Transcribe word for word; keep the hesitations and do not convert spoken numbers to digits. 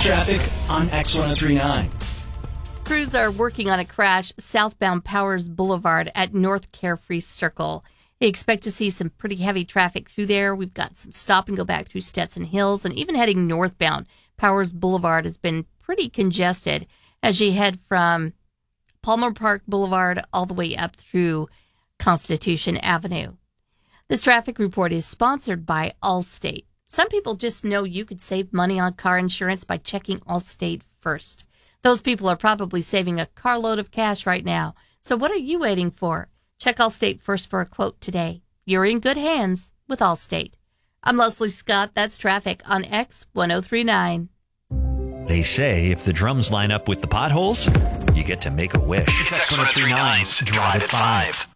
traffic on X one oh three point nine. Crews are working on a crash southbound Powers Boulevard at North Carefree Circle. You expect to see some pretty heavy traffic through there. We've got some stop and go back through Stetson Hills, and even heading northbound, Powers Boulevard has been pretty congested as you head from Palmer Park Boulevard all the way up through Constitution Avenue. This traffic report is sponsored by Allstate. Some people just know you could save money on car insurance by checking Allstate first. Those people are probably saving a carload of cash right now. So what are you waiting for? Check Allstate first for a quote today. You're in good hands with Allstate. I'm Leslie Scott. That's traffic on X one oh three point nine. They say if the drums line up with the potholes, you get to make a wish. It's X one oh three point nine's Drive at five.